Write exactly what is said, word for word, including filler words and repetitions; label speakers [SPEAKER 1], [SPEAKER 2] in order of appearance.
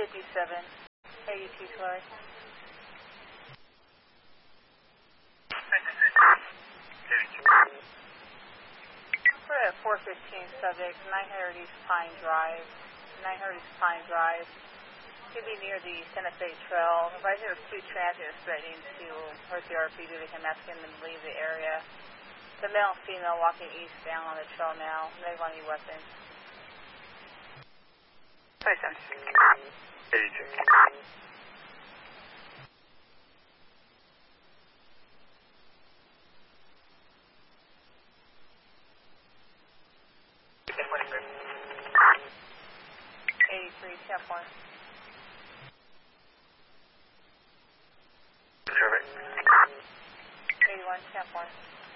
[SPEAKER 1] fifty-seven, eighty-two, sorry. We're at four fifteen subject, nine hundred East Pine Drive, nine hundred East Pine Drive. Should be near the Santa Fe Trail. Right here are two transients threatening to hurt the R P D. They can ask him to leave the area. The male and female walking eastbound on the trail now. No on any weapons.
[SPEAKER 2] eighty-two.
[SPEAKER 1] eighty-three, ten point.
[SPEAKER 2] Survey.
[SPEAKER 1] eighty-one, ten point.